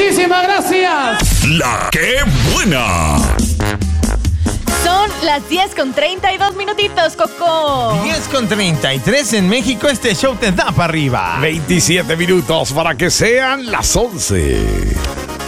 Muchísimas gracias. La que buena. Son las 10:32 minutitos, Coco. 10:33 en México, este show te da para arriba. 27 minutos para que sean las 11.